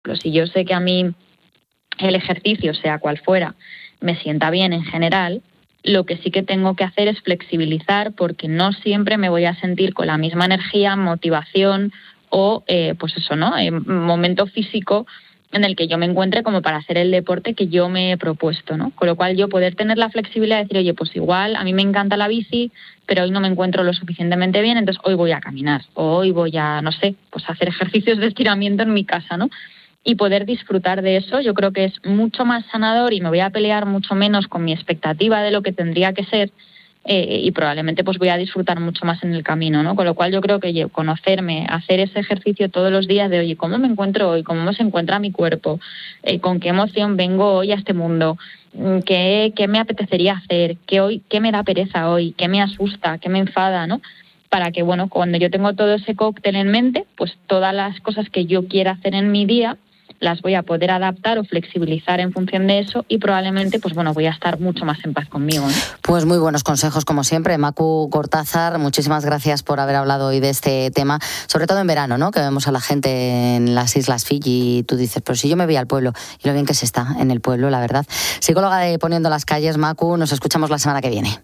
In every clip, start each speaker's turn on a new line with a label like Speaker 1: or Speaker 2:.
Speaker 1: ejemplo, si yo sé que a mí el ejercicio, sea cual fuera, me sienta bien en general, lo que sí que tengo que hacer es flexibilizar, porque no siempre me voy a sentir con la misma energía, motivación o pues eso, ¿no? Momento físico en el que yo me encuentre como para hacer el deporte que yo me he propuesto, ¿no? Con lo cual yo poder tener la flexibilidad de decir, oye, pues igual a mí me encanta la bici, pero hoy no me encuentro lo suficientemente bien, entonces hoy voy a caminar, o hoy voy a, no sé, pues hacer ejercicios de estiramiento en mi casa, ¿no? Y poder disfrutar de eso, yo creo que es mucho más sanador y me voy a pelear mucho menos con mi expectativa de lo que tendría que ser, y probablemente pues voy a disfrutar mucho más en el camino, ¿no? Con lo cual yo creo que conocerme, hacer ese ejercicio todos los días de, oye, ¿cómo me encuentro hoy? ¿Cómo se encuentra mi cuerpo? ¿Con qué emoción vengo hoy a este mundo? ¿Qué me apetecería hacer? ¿Qué me da pereza hoy? ¿Qué me asusta? ¿Qué me enfada? ¿No? Para que, bueno, cuando yo tengo todo ese cóctel en mente, pues todas las cosas que yo quiera hacer en mi día las voy a poder adaptar o flexibilizar en función de eso y probablemente, pues bueno, voy a estar mucho más en paz conmigo, ¿no?
Speaker 2: Pues muy buenos consejos, como siempre. Macu Cortázar, muchísimas gracias por haber hablado hoy de este tema, sobre todo en verano, ¿no? Que vemos a la gente en las Islas Fiji y tú dices, pero si yo me voy al pueblo, y lo bien que se está en el pueblo, la verdad. Psicóloga de Poniendo las Calles, Macu, nos escuchamos la semana que viene.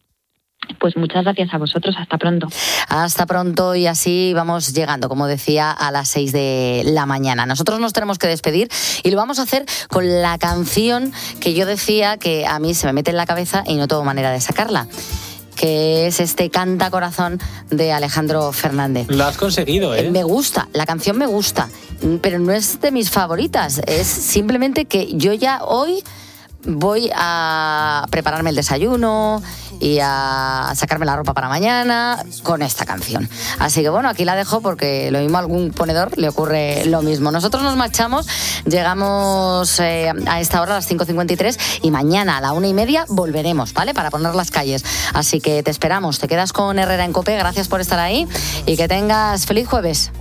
Speaker 1: Pues muchas gracias a vosotros, hasta pronto.
Speaker 2: Hasta pronto, y así vamos llegando, como decía, a las 6 de la mañana. Nosotros nos tenemos que despedir y lo vamos a hacer con la canción que yo decía que a mí se me mete en la cabeza y no tengo manera de sacarla, que es este Canta Corazón de Alejandro Fernández.
Speaker 3: Lo has conseguido, ¿eh?
Speaker 2: Me gusta, la canción me gusta, pero no es de mis favoritas, es simplemente que yo ya hoy voy a prepararme el desayuno y a sacarme la ropa para mañana con esta canción. Así que bueno, aquí la dejo porque lo mismo a algún ponedor le ocurre lo mismo. Nosotros nos marchamos, llegamos a esta hora a las 5:53 y mañana a la 1:30 volveremos, ¿vale? Para poner las calles. Así que te esperamos, te quedas con Herrera en COPE, gracias por estar ahí y que tengas feliz jueves.